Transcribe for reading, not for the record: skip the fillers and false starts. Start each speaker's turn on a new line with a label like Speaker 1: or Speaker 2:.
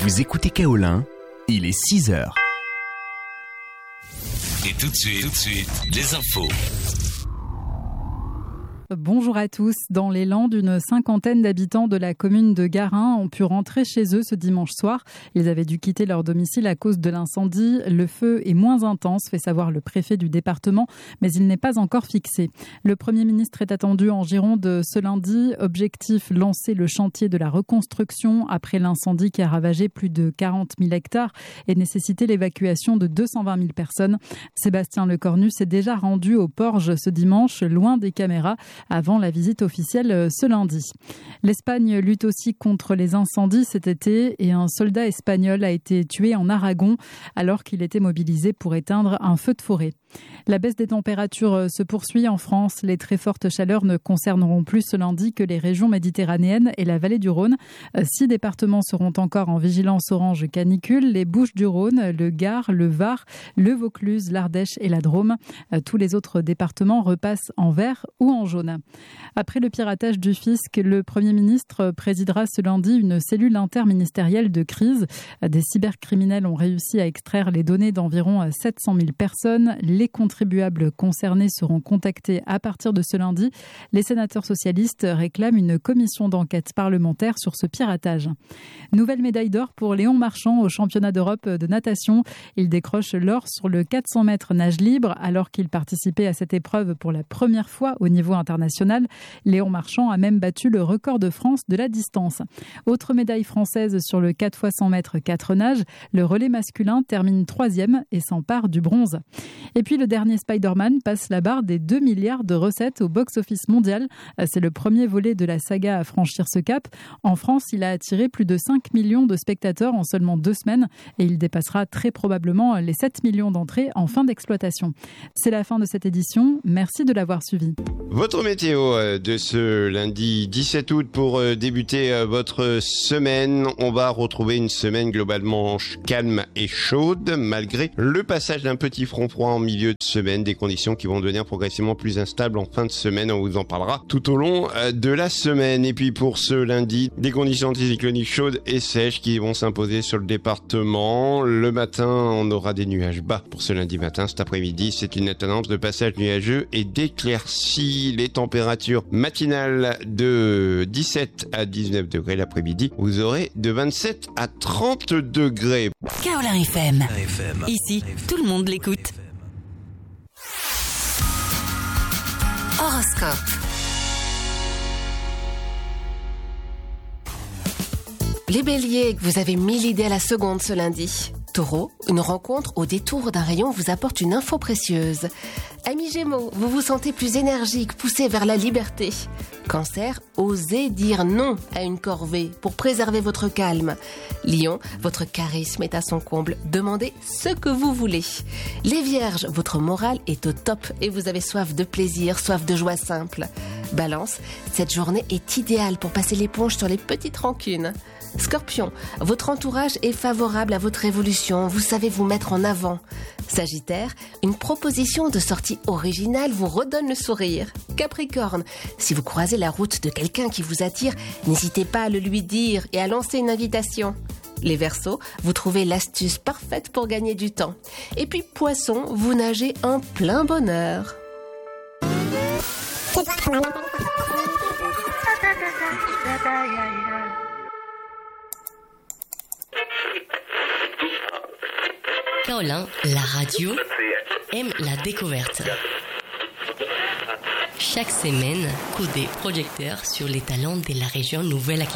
Speaker 1: Vous écoutez Kaolin, il est 6h.
Speaker 2: Et tout de suite, les infos.
Speaker 3: Bonjour à tous. Dans les Landes, une cinquantaine d'habitants de la commune de Garin ont pu rentrer chez eux ce dimanche soir. Ils avaient dû quitter leur domicile à cause de l'incendie. Le feu est moins intense, fait savoir le préfet du département, mais il n'est pas encore fixé. Le Premier ministre est attendu en Gironde ce lundi. Objectif, lancer le chantier de la reconstruction après l'incendie qui a ravagé plus de 40 000 hectares et nécessité l'évacuation de 220 000 personnes. Sébastien Lecornu s'est déjà rendu au Porge ce dimanche, loin des caméras, avant la visite officielle ce lundi. L'Espagne lutte aussi contre les incendies cet été et un soldat espagnol a été tué en Aragon alors qu'il était mobilisé pour éteindre un feu de forêt. La baisse des températures se poursuit en France. Les très fortes chaleurs ne concerneront plus ce lundi que les régions méditerranéennes et la vallée du Rhône. 6 départements seront encore en vigilance orange canicule, les Bouches-du-Rhône, le Gard, le Var, le Vaucluse, l'Ardèche et la Drôme. Tous les autres départements repassent en vert ou en jaune. Après le piratage du fisc, le Premier ministre présidera ce lundi une cellule interministérielle de crise. Des cybercriminels ont réussi à extraire les données d'environ 700 000 personnes. Les contribuables concernés seront contactés à partir de ce lundi. Les sénateurs socialistes réclament une commission d'enquête parlementaire sur ce piratage. Nouvelle médaille d'or pour Léon Marchand au championnat d'Europe de natation. Il décroche l'or sur le 400 mètres nage libre alors qu'il participait à cette épreuve pour la première fois au niveau international. Léon Marchand a même battu le record de France de la distance. Autre médaille française sur le 4 x 100 mètres 4 nages. Le relais masculin termine 3e et s'empare du bronze. Et puis le dernier Spider-Man passe la barre des 2 milliards de recettes au box-office mondial. C'est le premier volet de la saga à franchir ce cap. En France, il a attiré plus de 5 millions de spectateurs en seulement 2 semaines et il dépassera très probablement les 7 millions d'entrées en fin d'exploitation. C'est la fin de cette édition. Merci de l'avoir suivi.
Speaker 4: Votre météo de ce lundi 17 août pour débuter votre semaine. On va retrouver une semaine globalement calme et chaude malgré le passage d'un petit front froid en milieu de semaine, des conditions qui vont devenir progressivement plus instables en fin de semaine. On vous en parlera tout au long de la semaine. Et puis pour ce lundi, des conditions anticycloniques chaudes et sèches qui vont s'imposer sur le département. Le matin, on aura des nuages bas pour ce lundi matin. Cet après-midi, c'est une tendance de passage nuageux et d'éclaircies. Les températures matinales de 17 à 19 degrés l'après-midi. Vous aurez de 27 à 30 degrés.
Speaker 5: Kaolin FM. Ici, tout le monde l'écoute. Horoscope. Les béliers, vous avez 1000 idées à la seconde ce lundi. Taureau, une rencontre au détour d'un rayon vous apporte une info précieuse. Amis Gémeaux, vous vous sentez plus énergique, poussé vers la liberté. Cancer, osez dire non à une corvée pour préserver votre calme. Lion, votre charisme est à son comble. Demandez ce que vous voulez. Les Vierges, votre morale est au top et vous avez soif de plaisir, soif de joie simple. Balance, cette journée est idéale pour passer l'éponge sur les petites rancunes. Scorpion, votre entourage est favorable à votre évolution, vous savez vous mettre en avant. Sagittaire, une proposition de sortie originale vous redonne le sourire. Capricorne, si vous croisez la route de quelqu'un qui vous attire, n'hésitez pas à le lui dire et à lancer une invitation. Les Verseaux, vous trouvez l'astuce parfaite pour gagner du temps. Et puis Poisson, vous nagez en plein bonheur. Kaolin, la radio, aime la découverte. Chaque semaine, coup des projecteurs sur les talents de la région Nouvelle-Aquitaine.